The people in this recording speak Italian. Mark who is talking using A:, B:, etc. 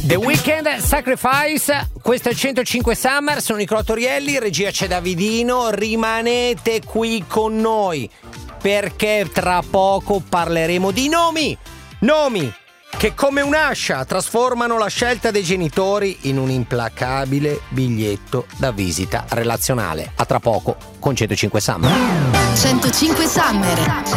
A: The Weeknd, Sacrifice, questo è 105 Summer, sono Nicola Torielli, regia c'è Davidino, rimanete qui con noi perché tra poco parleremo di nomi che come un'ascia trasformano la scelta dei genitori in un implacabile biglietto da visita relazionale. A tra poco con 105 Summer.
B: 105 Summer.